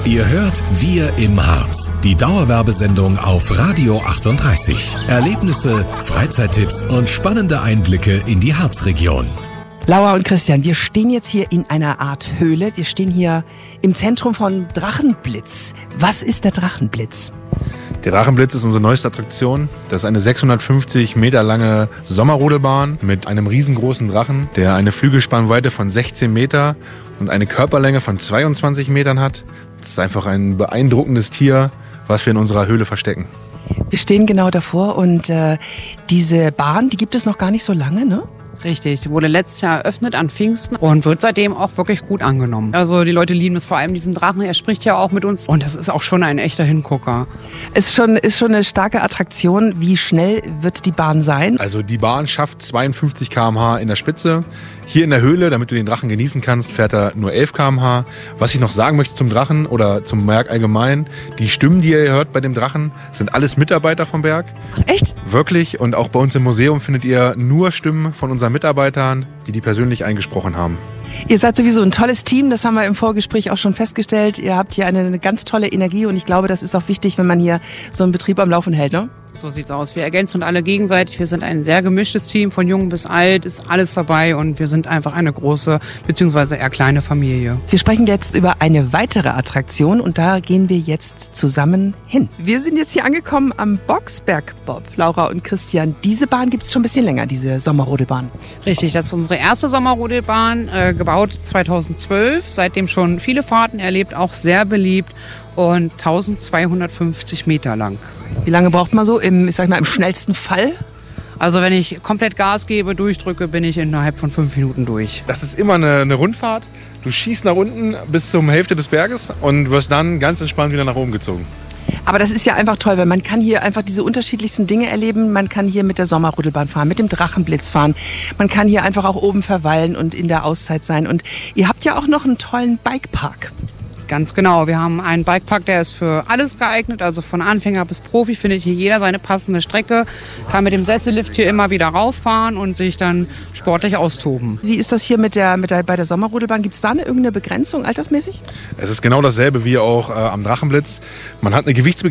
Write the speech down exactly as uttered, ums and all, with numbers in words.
Ihr hört Wir im Harz, die Dauerwerbesendung auf Radio achtunddreißig. Erlebnisse, Freizeittipps und spannende Einblicke in die Harzregion. Laura und Christian, wir stehen jetzt hier in einer Art Höhle. Wir stehen hier im Zentrum von Drachenblitz. Was ist der Drachenblitz? Der Drachenblitz ist unsere neueste Attraktion. Das ist eine sechshundertfünfzig Meter lange Sommerrodelbahn mit einem riesengroßen Drachen, der eine Flügelspannweite von sechzehn Meter und eine Körperlänge von zweiundzwanzig Metern hat. Das ist einfach ein beeindruckendes Tier, was wir in unserer Höhle verstecken. Wir stehen genau davor und äh, diese Bahn, die gibt es noch gar nicht so lange, ne? Richtig, wurde letztes Jahr eröffnet an Pfingsten und wird seitdem auch wirklich gut angenommen. Also die Leute lieben es, vor allem diesen Drachen, er spricht ja auch mit uns und das ist auch schon ein echter Hingucker. Es ist schon, ist schon eine starke Attraktion. Wie schnell wird die Bahn sein? Also die Bahn schafft zweiundfünfzig Kilometer pro Stunde in der Spitze. Hier in der Höhle, damit du den Drachen genießen kannst, fährt er nur elf Kilometer pro Stunde. Was ich noch sagen möchte zum Drachen oder zum Berg allgemein, die Stimmen, die ihr hört bei dem Drachen, sind alles Mitarbeiter vom Berg. Echt? Wirklich. Und auch bei uns im Museum findet ihr nur Stimmen von unseren Mitarbeitern, die die persönlich eingesprochen haben. Ihr seid sowieso ein tolles Team, das haben wir im Vorgespräch auch schon festgestellt. Ihr habt hier eine, eine ganz tolle Energie und ich glaube, das ist auch wichtig, wenn man hier so einen Betrieb am Laufen hält, ne? So sieht's aus. Wir ergänzen uns alle gegenseitig. Wir sind ein sehr gemischtes Team, von jung bis alt, ist alles dabei und wir sind einfach eine große bzw. eher kleine Familie. Wir sprechen jetzt über eine weitere Attraktion und da gehen wir jetzt zusammen hin. Wir sind jetzt hier angekommen am Boxbergbob, Laura und Christian. Diese Bahn gibt es schon ein bisschen länger, diese Sommerrodelbahn. Richtig, das ist unsere erste Sommerrodelbahn, äh, gebaut zweitausendzwölf. Seitdem schon viele Fahrten erlebt, auch sehr beliebt und eintausendzweihundertfünfzig Meter lang. Wie lange braucht man so im, ich sag mal, im schnellsten Fall? Also wenn ich komplett Gas gebe, durchdrücke, bin ich innerhalb von fünf Minuten durch. Das ist immer eine, eine Rundfahrt. Du schießt nach unten bis zur Hälfte des Berges und wirst dann ganz entspannt wieder nach oben gezogen. Aber das ist ja einfach toll, weil man kann hier einfach diese unterschiedlichsten Dinge erleben. Man kann hier mit der Sommerrodelbahn fahren, mit dem Drachenblitz fahren. Man kann hier einfach auch oben verweilen und in der Auszeit sein. Und ihr habt ja auch noch einen tollen Bikepark. Ganz genau. Wir haben einen Bikepark, der ist für alles geeignet. Also von Anfänger bis Profi findet hier jeder seine passende Strecke. Kann mit dem Sessellift hier immer wieder rauffahren und sich dann sportlich austoben. Wie ist das hier mit der, mit der, bei der Sommerrodelbahn? Gibt es da eine, irgendeine Begrenzung altersmäßig? Es ist genau dasselbe wie auch äh, am Drachenblitz. Man hat eine Gewichtsbegrenzung.